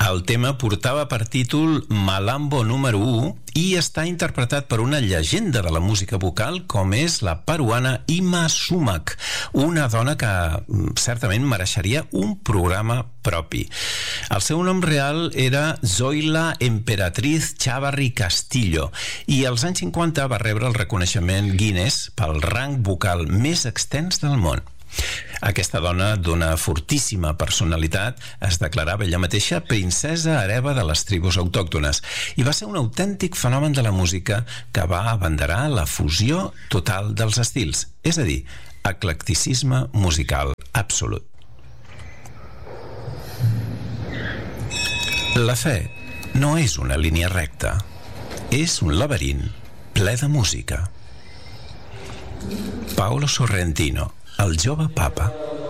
El tema portava per títol Malambo número 1 i està interpretat per una llegenda de la música vocal com és la peruana Ima Sumac, una dona que certament mereixeria un programa propi. El seu nom real era Zoila Emperatriz Chavarri Castillo i als anys 50 va rebre el reconeixement Guinness pel rang vocal més extens del món. Aquesta dona d'una fortíssima personalitat es declarava ella mateixa princesa hereva de les tribus autòctones i va ser un autèntic fenomen de la música que va abanderar la fusió total dels estils, és a dir, eclecticisme musical absolut. La fe no és una línia recta, és un laberint ple de música. Paolo Sorrentino, el jove papa.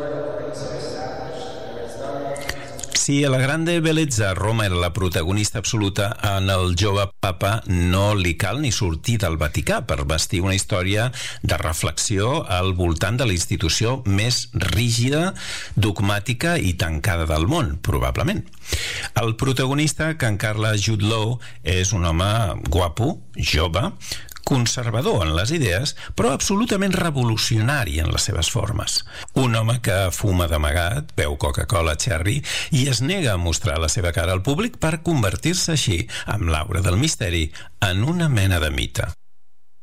Si a la grande bellezza Roma era la protagonista absoluta, en el jove papa no li cal ni sortir del Vaticà per vestir una història de reflexió al voltant de la institució més rígida, dogmàtica i tancada del món, probablement. El protagonista, que encarna Jude Law, és un home guapo, jove, conservador en les idees, però absolutament revolucionari en les seves formes. Un home que fuma d'amagat, beu Coca-Cola Cherry i es nega a mostrar la seva cara al públic per convertir-se així, amb l'aura del misteri, en una mena de mite.